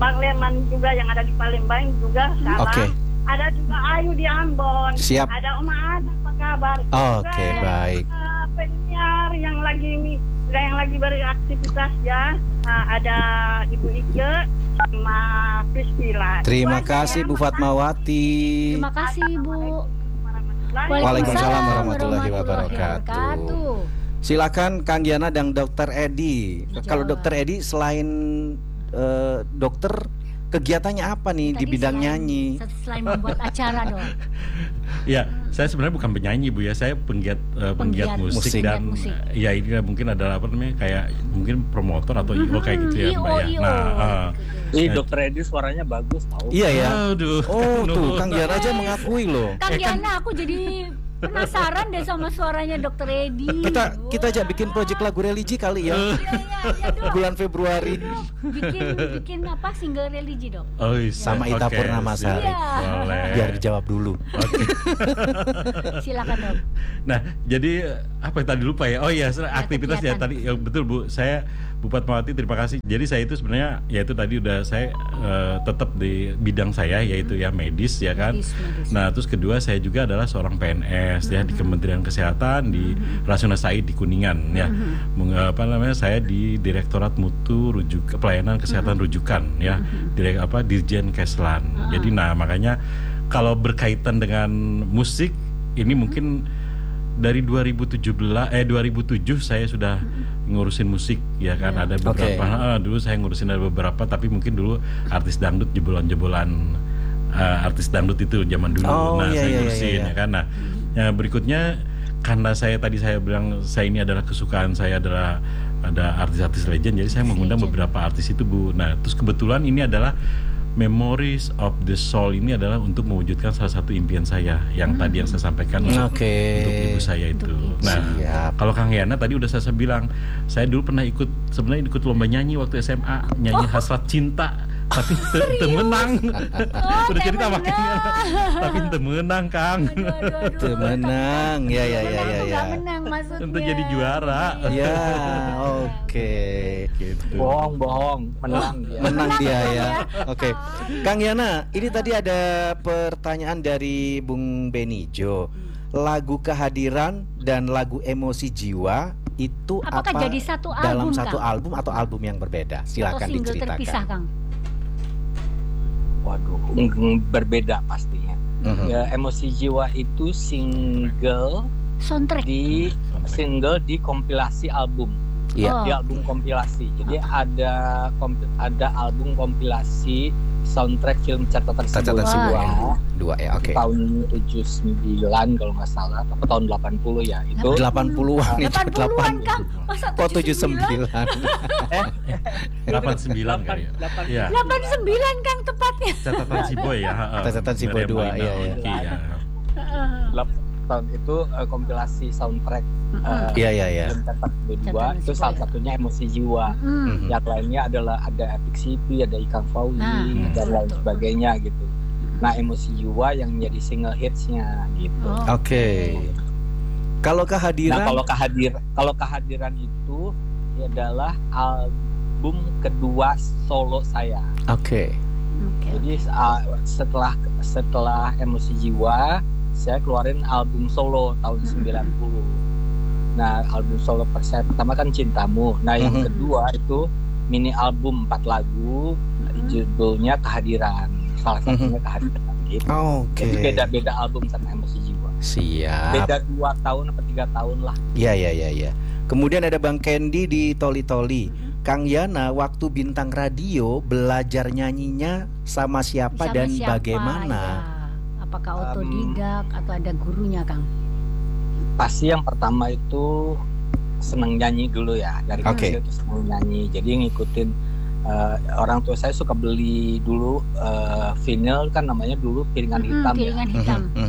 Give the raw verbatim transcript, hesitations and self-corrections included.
Bang Leman juga yang ada di Palembang juga salam. Oke. Ada juga Ayu di Ambon. Siap. Ada Oma Ada, apa kabar? Oke, Juga, baik. uh, penyiar yang lagi yang lagi beraktivitas ya. Uh, ada Ibu Ike sama Priscila. Terima Itu aja kasih ya, Bu Fatmawati. Terima kasih Bu. Waalaikumsalam warahmatullahi wabarakatuh. wabarakatuh. Silakan Kang Yana dan Dokter Edi. Dijawab. Kalau Dokter Edi selain eh, dokter, kegiatannya apa nih di Tadi bidang selain- nyanyi? Selain membuat acara dong. Ya, saya sebenarnya bukan penyanyi Bu ya, saya penggiat uh, penggiat, Penggiat musik, musik. dan Musik. uh, ya ini mungkin adalah apa namanya kayak mungkin promotor atau I O kayak gitu ya I O, Mbak ya. I O. Nah, uh, Ih, Nah. Dokter Edi suaranya bagus tahu. Iya ya. aduh. Oh tuh Nuhun. Kang Yana aja mengakui loh. Kang Yana, aku jadi penasaran deh sama suaranya Dokter Edi. Kita kita aja bikin proyek lagu religi kali ya. Iya, iya, iya, Dok. Bulan Februari. Dok, bikin bikin apa single religi dok? Oh, iya. Sama Ita Oke, Purnamasari. siap. Boleh. Biar dijawab dulu. Oke. Silakan dok. Nah, jadi apa yang tadi lupa ya? Oh iya, aktivitas ya kegiatan. tadi ya, betul Bu. Saya Bu Fatmawati terima kasih. Jadi saya itu sebenarnya ya itu tadi udah saya eh, tetap di bidang saya yaitu ya medis ya kan. Medis, medis. Nah, terus kedua saya juga adalah seorang P N S ya di Kementerian Kesehatan di Rasuna Said di Kuningan ya. Meng- apa namanya? Saya di Direktorat Mutu Rujuk Pelayanan Kesehatan Rujukan ya. Direk apa Dirjen Keslan. Jadi nah, makanya kalau berkaitan dengan musik ini mungkin dari dua ribu tujuh belas eh dua ribu tujuh saya sudah ngurusin musik ya kan, ada beberapa ah, dulu saya ngurusin ada beberapa tapi mungkin dulu artis dangdut jebolan-jebolan eh, artis dangdut itu zaman dulu. Oh, Nah, iya, saya iya, ngurusin iya, iya. ya kan. Nah, yang berikutnya karena saya tadi saya bilang saya ini adalah kesukaan saya adalah ada artis-artis legend, jadi saya mengundang Legend. beberapa artis itu Bu. Nah, terus kebetulan ini adalah Memories of the Soul ini adalah untuk mewujudkan salah satu impian saya yang tadi yang saya sampaikan untuk, Oke. untuk ibu saya itu. Untuk ibu. Nah, Siap. kalau Kang Yana tadi udah saya bilang, saya dulu pernah ikut sebenarnya ikut lomba nyanyi waktu S M A, nyanyi Hasrat Cinta, tapi te- te menang. Oh, Udah teh cerita menang. makanya, tapi te menang Kang. Aduh, aduh, aduh. Tuh menang. Ya ya ya ya Menang, ya. nggak menang maksudnya. Untuk jadi juara. Ya, oke. Gitu. Bohong, bohong, menang dia. Menang dia ya. ya. Oke. Kang Yana, ini tadi ada pertanyaan dari Bung Benijo. Lagu Kehadiran dan lagu Emosi Jiwa itu Apakah apa jadi satu dalam album, satu Kang? album atau album yang berbeda? Atau Silakan single terpisah diceritakan. Kang? Waduh, mm, berbeda pastinya. Mhm. Ya, Emosi Jiwa itu single Soundtrack. di single di kompilasi album. Iya. Oh. Di album kompilasi. Jadi ada kompi- ada album kompilasi soundtrack film Catatan Catatan Sebuah. Sebuah Sebuah. Dua ya, oke. tahun tujuh puluh sembilan kalau nggak salah, atau tahun delapan puluh ya itu. delapan puluhan itu delapan puluhan Kang. Masa Kok tujuh puluh sembilan? delapan puluh sembilan kali ya. Delapan- Iya. delapan puluh sembilan Kang tepatnya. Catatan si Boy ya. ha-ha. Catatan si Boy Meriam dua, Malina iya, iya. Oki, ya. delapan tahun itu eh, kompilasi soundtrack eh, Iya iya iya. film Catatan Sebuah dua Catatan itu Sebuah. salah satunya Emosi Jiwa. Hmm. Mhm. Yang lainnya adalah ada Epic Sipi, ada Ikang Fauzi Nah, dan lain betul. sebagainya gitu. Nah, Emosi Jiwa yang menjadi single hitsnya gitu. Oh. Oke. Kalau Nah, kehadiran kalau kehadir kalau kehadiran itu adalah album kedua solo saya. Oke. Oke. Jadi uh, setelah setelah Emosi Jiwa, saya keluarin album solo tahun sembilan puluh. Nah, album solo per- saya pertama kan Cintamu. Nah, yang Mhm. kedua itu mini album empat lagu, judulnya Kehadiran. Salah satunya Kehadiran gitu. Oke. Jadi beda-beda album sama Emosi Jiwa. Siap. Beda dua tahun atau tiga tahun lah. Iya iya iya iya. Kemudian ada Bang Kendi di Toli Toli. Kang Yana waktu bintang radio belajar nyanyinya sama siapa Sama dan siapa, bagaimana? ya? Apakah Um, otodidak atau ada gurunya Kang? Pasti yang pertama itu seneng nyanyi dulu ya, dari Oke. kecil tuh seneng nyanyi. Jadi ngikutin eh, orang tua saya suka beli dulu eh, vinyl kan namanya dulu piringan Mm-mm, hitam ya. piringan hitam. Mhm,